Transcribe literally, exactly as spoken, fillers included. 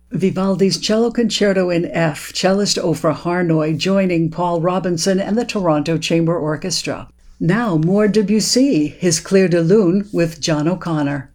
Vivaldi's Cello Concerto in F, cellist Ofra Harnoy joining Paul Robinson and the Toronto Chamber Orchestra. Now more Debussy, his Clair de Lune with John O'Connor.